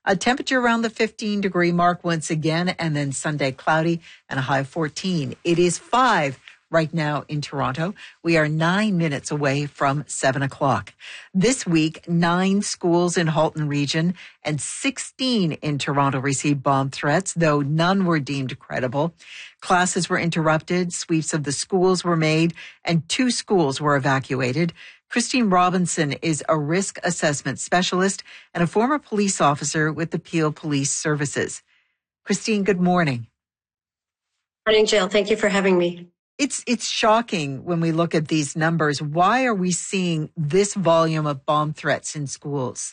A temperature around the 15-degree mark once again, and then Sunday cloudy and a high of 14. It is 5 right now in Toronto. We are 9 minutes away from 7 o'clock. This week, 9 schools in Halton Region and 16 in Toronto received bomb threats, though none were deemed credible. Classes were interrupted, sweeps of the schools were made, and 2 schools were evacuated. Christine Robinson is a risk assessment specialist and a former police officer with the Peel Police Services. Christine, good morning. Morning, Jill. Thank you for having me. It's shocking when we look at these numbers. Why are we seeing this volume of bomb threats in schools?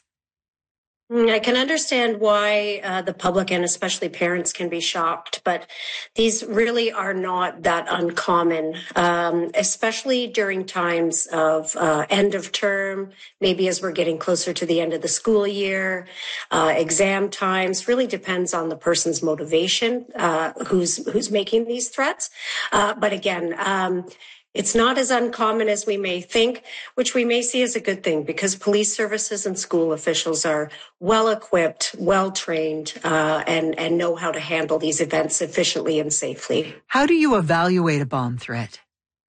I can understand why the public and especially parents can be shocked, but these really are not that uncommon, especially during times of end of term, maybe as we're getting closer to the end of the school year, exam times. Really depends on the person's motivation, who's making these threats. But again, it's not as uncommon as we may think, which we may see as a good thing because police services and school officials are well equipped, well trained, and know how to handle these events efficiently and safely. How do you evaluate a bomb threat?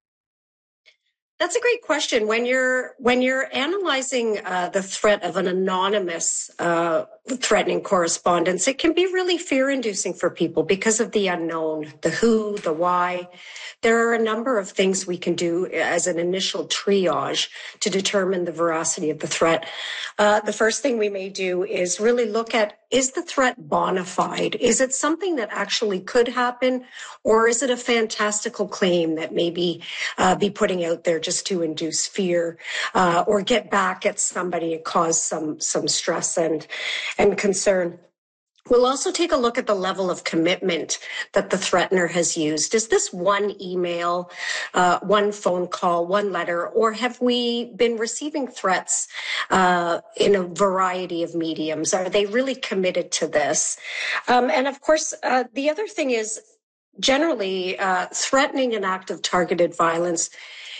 That's a great question. When you're analyzing the threat of an anonymous threatening correspondence, it can be really fear-inducing for people because of the unknown, the who, the why. There are a number of things we can do as an initial triage to determine the veracity of the threat. The first thing we may do is really look at, is the threat bona fide? Is it something that actually could happen? Or is it a fantastical claim that maybe be putting out there just to induce fear or get back at somebody and cause some stress and concern? We'll also take a look at the level of commitment that the threatener has used. Is this one email, one phone call, one letter, or have we been receiving threats in a variety of mediums? Are they really committed to this? And of course, the other thing is generally threatening an act of targeted violence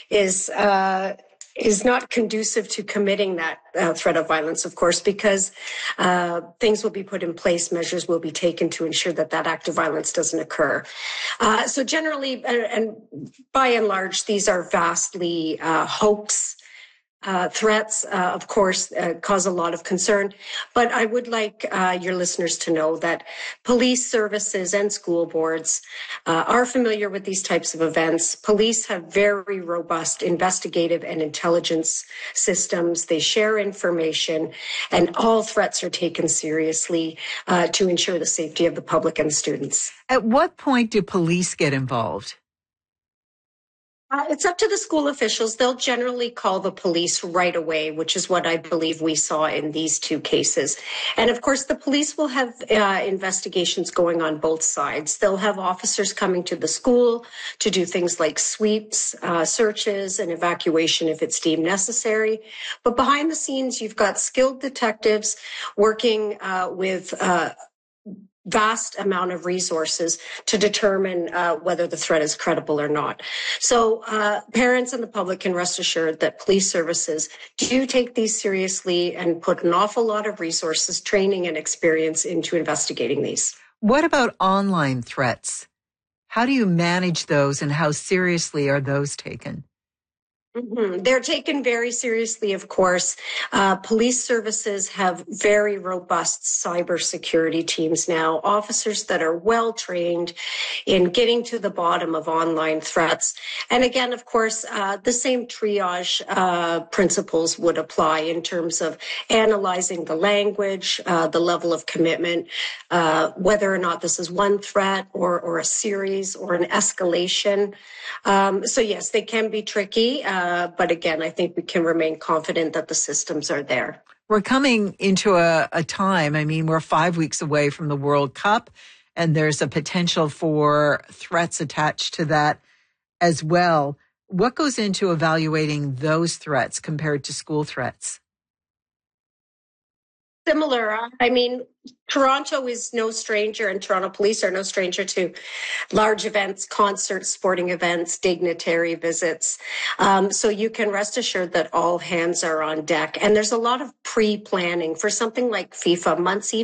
is not conducive to committing that threat of violence, of course, because things will be put in place, measures will be taken to ensure that that act of violence doesn't occur. So generally, and by and large, these are vastly hoax threats, of course, cause a lot of concern. But I would like your listeners to know that police services and school boards are familiar with these types of events. Police have very robust investigative and intelligence systems. They share information, and all threats are taken seriously to ensure the safety of the public and students. At what point do police get involved? It's up to the school officials. They'll generally call the police right away, which is what I believe we saw in these 2 cases. And of course, the police will have investigations going on both sides. They'll have officers coming to the school to do things like sweeps, searches, and evacuation if it's deemed necessary. But behind the scenes, you've got skilled detectives working with vast amount of resources to determine whether the threat is credible or not. So parents and the public can rest assured that police services do take these seriously and put an awful lot of resources, training, and experience into investigating these. What about online threats? How do you manage those and how seriously are those taken? They're taken very seriously, of course. Police services have very robust cybersecurity teams now, officers that are well trained in getting to the bottom of online threats. And again, of course, the same triage principles would apply in terms of analyzing the language, the level of commitment, whether or not this is one threat or a series or an escalation. So yes, they can be tricky. But again, I think we can remain confident that the systems are there. We're coming into a time, we're 5 weeks away from the World Cup, and there's a potential for threats attached to that as well. What goes into evaluating those threats compared to school threats? Similar. Toronto is no stranger, and Toronto police are no stranger to large events, concerts, sporting events, dignitary visits. So you can rest assured that all hands are on deck. And there's a lot of pre-planning for something like FIFA, months, even